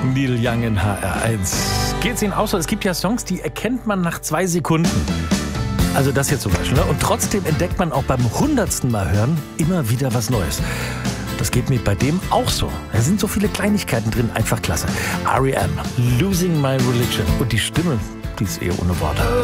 Neil Young in HR1. Geht's Ihnen auch so? Es gibt ja Songs, die erkennt man nach 2 Sekunden. Also das hier zum Beispiel. Ne? Und trotzdem entdeckt man auch beim 100. Mal hören immer wieder was Neues. Das geht mir bei dem auch so. Da sind so viele Kleinigkeiten drin, einfach klasse. R.E.M., Losing My Religion. Und die Stimme, die ist ohne Worte.